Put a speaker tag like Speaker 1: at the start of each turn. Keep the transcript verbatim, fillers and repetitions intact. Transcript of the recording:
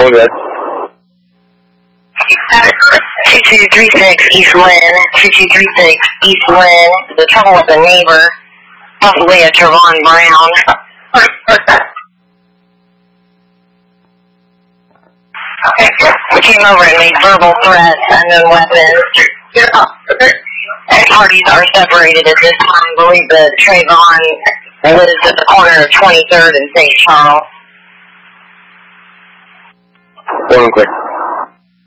Speaker 1: Go ahead.
Speaker 2: two two three six East Lynn, two two three six East Lynn. The trouble with the neighbor, possibly a Trevon Brown. We came over and made verbal threats, unknown weapons. And parties are separated at this time. I believe that Trayvon lives at the corner of twenty-third and Saint Charles.
Speaker 1: Hold on quick.